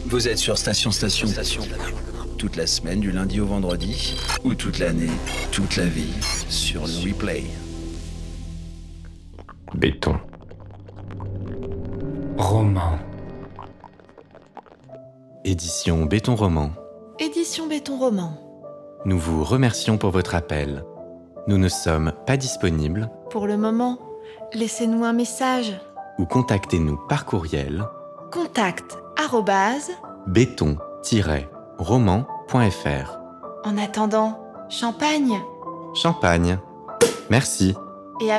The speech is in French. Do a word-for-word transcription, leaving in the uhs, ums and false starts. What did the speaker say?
Vous êtes sur Station Station. Station. Toute la semaine, du lundi au vendredi, ou toute l'année, toute la vie, sur le replay. Béton. Roman. Édition Béton Roman. Édition Béton Roman. Nous vous remercions pour votre appel. Nous ne sommes pas disponibles. Pour le moment, laissez-nous un message. Ou contactez-nous par courriel. Contact arrobase béton tiret roman point f r. En attendant, champagne. Champagne. Merci.